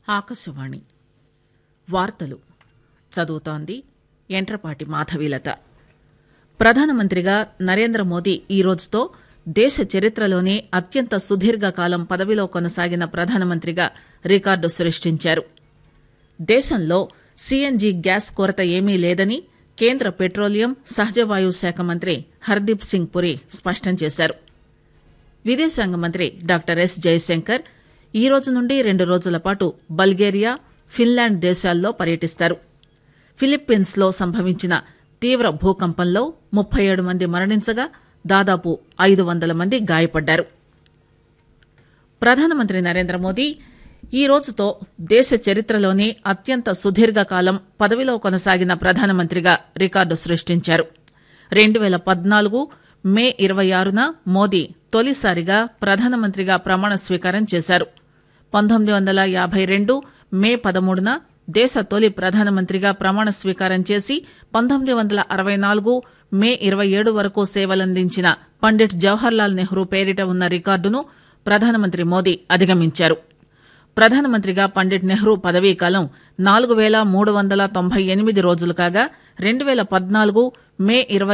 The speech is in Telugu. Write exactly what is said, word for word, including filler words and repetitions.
ఆకాశవాణి వార్తలు చదువుతోంది యంట్రపాటి మాధవీలత. ప్రధానమంత్రిగా నరేంద్ర మోదీ ఈ రోజుతో దేశ చరిత్రలోనే అత్యంత సుదీర్ఘకాలం పదవిలో కొనసాగిన ప్రధానమంత్రిగా రికార్డు సృష్టించారు. దేశంలో సీఎన్జీ గ్యాస్ కొరత ఏమీ లేదని కేంద్ర పెట్రోలియం సహజవాయు శాఖ మంత్రి హర్దీప్ సింగ్ పురి స్పష్టం చేశారు. విదేశాంగ మంత్రి డాక్టర్ ఎస్ జయశంకర్ ఈ రోజు నుండి రెండు రోజుల పాటు బల్గేరియా, ఫిన్లాండ్ దేశాల్లో పర్యటిస్తారు. ఫిలిప్పీన్స్ లో సంభవించిన తీవ్ర భూకంపంలో ముప్పై ఏడు మంది మరణించగా దాదాపు ఐదు వందల మంది గాయపడ్డారు. ప్రధానమంత్రి నరేంద్ర మోదీ ఈ రోజుతో దేశ చరిత్రలోనే అత్యంత సుదీర్ఘకాలం పదవిలో కొనసాగిన ప్రధానమంత్రిగా రికార్డు సృష్టించారు. రెండు పేల పద్నాలుగు మే ఇరవై ఆరున మోదీ తొలిసారిగా ప్రధానమంత్రిగా ప్రమాణ స్వీకారం చేశారు. పంతొమ్మిది వందల యాబై రెండు మే పదమూడున దేశ తొలి ప్రధానమంత్రిగా ప్రమాణ స్వీకారం చేసి పంతొమ్మిది వందల అరవై నాలుగు మే ఇరవై ఏడు వరకు సేవలందించిన పండిట్ జవహర్లాల్ నెహ్రూ పేరిట ఉన్న రికార్డును ప్రధానమంత్రి మోదీ అధిగమించారు. ప్రధానమంత్రిగా పండిట్ నెహ్రూ పదవీకాలం నాలుగు పేల మూడు వందల తొంభై ఎనిమిది రోజులు కాగా రెండు పేల పద్నాలుగు మే ఇరవై